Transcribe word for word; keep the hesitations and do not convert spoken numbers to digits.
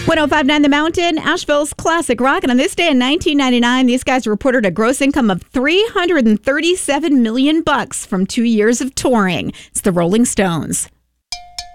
one oh five point nine The Mountain, Asheville's classic rock. And on this day in nineteen ninety-nine, these guys reported a gross income of three hundred thirty-seven million bucks from two years of touring. It's the Rolling Stones.